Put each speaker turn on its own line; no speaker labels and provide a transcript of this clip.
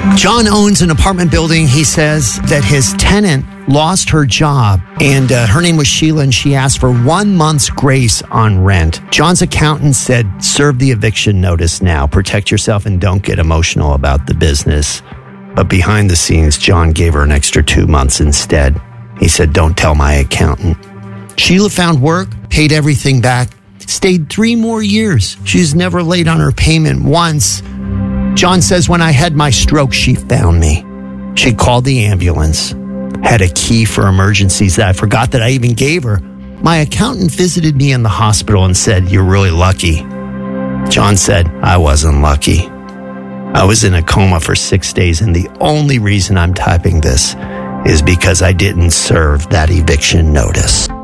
John owns an apartment building. He says that his tenant lost her job, and her name was Sheila, and she asked for 1 month's grace on rent. John's accountant said, serve the eviction notice now. Protect yourself and don't get emotional about the business. But behind the scenes, John gave her an extra 2 months instead. He said, don't tell my accountant. Sheila found work, paid everything back, stayed 3 more years. She's never late on her payment once. John says, when I had my stroke, she found me. She called the ambulance, had a key for emergencies that I forgot that I even gave her. My accountant visited me in the hospital and said, you're really lucky. John said, I wasn't lucky. I was in a coma for 6 days, and the only reason I'm typing this is because I didn't serve that eviction notice.